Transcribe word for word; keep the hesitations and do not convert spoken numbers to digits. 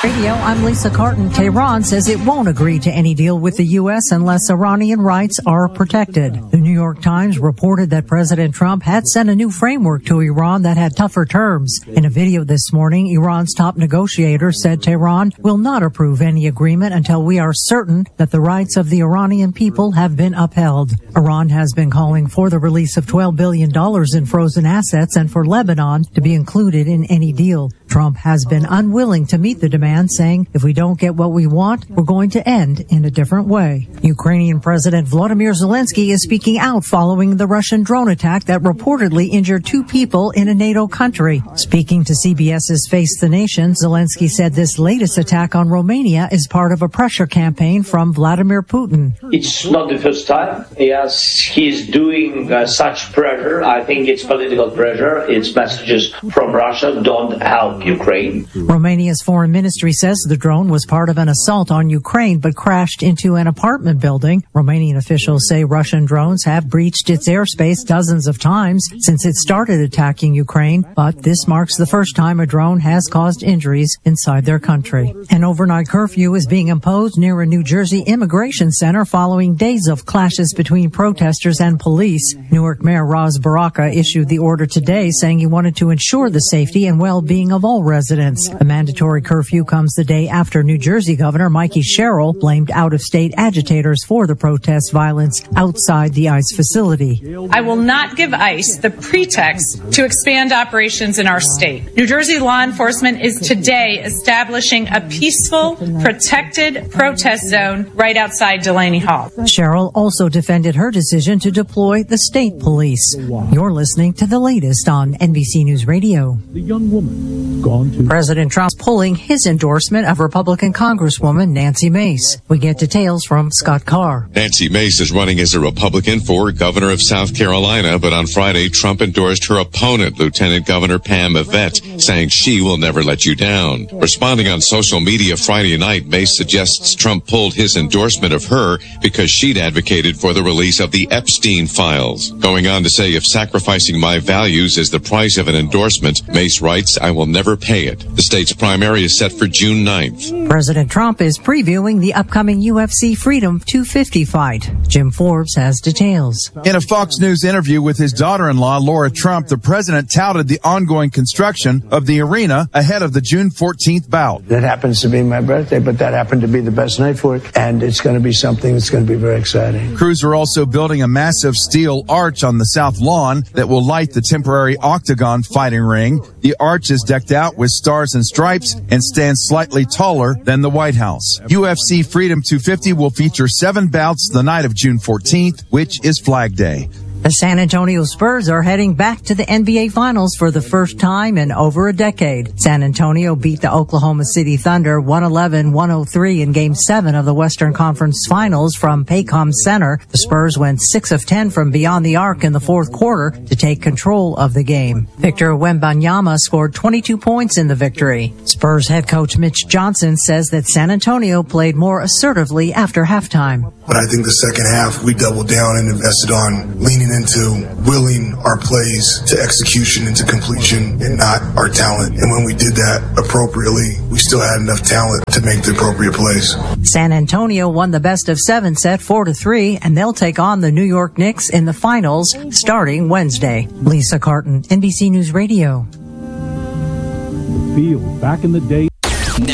Radio, I'm Lisa Carton. Tehran says it won't agree to any deal with the U S unless Iranian rights are protected. The New York Times reported that President Trump had sent a new framework to Iran that had tougher terms. In a video this morning, Iran's top negotiator said Tehran will not approve any agreement until we are certain that the rights of the Iranian people have been upheld. Iran has been calling for the release of twelve billion dollars in frozen assets and for Lebanon to be included in any deal. Trump has been unwilling to meet the demand, saying, if we don't get what we want, we're going to end in a different way. Ukrainian President Volodymyr Zelensky is speaking out following the Russian drone attack that reportedly injured two people in a NATO country. Speaking to CBS's Face the Nation, Zelensky said this latest attack on Romania is part of a pressure campaign from Vladimir Putin. It's not the first time. Yes, he's doing uh, such pressure. I think it's political pressure. It's messages from Russia, don't help Ukraine. Romania's foreign ministry says the drone was part of an assault on Ukraine but crashed into an apartment building. Romanian officials say Russian drones have breached its airspace dozens of times since it started attacking Ukraine, but this marks the first time a drone has caused injuries inside their country. An overnight curfew is being imposed near a New Jersey immigration center following days of clashes between protesters and police. Newark Mayor Ras Baraka issued the order today, saying he wanted to ensure the safety and well-being of all residents. The mandatory curfew comes the day after New Jersey Governor Mikey Sherrill blamed out-of-state agitators for the protest violence outside the ICE facility. I will not give ICE the pretext to expand operations in our state. New Jersey law enforcement is today establishing a peaceful, protected protest zone right outside Delaney Hall. Sherrill also defended her decision to deploy the state police. You're listening to the latest on N B C News Radio. The young woman gone to President Trump's pulling his endorsement of Republican Congresswoman Nancy Mace. We get details from Scott Carr. Nancy Mace is running as a Republican for governor of South Carolina, but on Friday, Trump endorsed her opponent, Lieutenant Governor Pam Yvette, saying she will never let you down. Responding on social media Friday night, Mace suggests Trump pulled his endorsement of her because she'd advocated for the release of the Epstein files. Going on to say, if sacrificing my values is the price of an endorsement, Mace writes, I will never pay it. The state's primary is set for June ninth. President Trump is previewing the upcoming U F C Freedom two fifty fight. Jim Forbes has details. In a Fox News interview with his daughter-in-law, Laura Trump, the president touted the ongoing construction of the arena ahead of the June fourteenth bout. That happens to be my birthday, but that happened to be the best night for it, and it's going to be something that's going to be very exciting. Crews are also building a massive steel arch on the south lawn that will light the temporary octagon fighting ring. The arch is decked out with stars and stripes and stands slightly taller than the White House. U F C Freedom two fifty will feature seven bouts the night of June fourteenth, which is Flag Day. The San Antonio Spurs are heading back to the N B A Finals for the first time in over a decade. San Antonio beat the Oklahoma City Thunder one eleven one oh three in Game seven of the Western Conference Finals from Paycom Center. The Spurs went six of ten from beyond the arc in the fourth quarter to take control of the game. Victor Wembanyama scored twenty-two points in the victory. Spurs head coach Mitch Johnson says that San Antonio played more assertively after halftime. But I think the second half, we doubled down and invested on leaning into willing our plays to execution and to completion and not our talent. And when we did that appropriately, we still had enough talent to make the appropriate plays. San Antonio won the best of seven set four to three, and they'll take on the New York Knicks in the finals starting Wednesday. Lisa Carton, N B C News Radio. the field back in the day.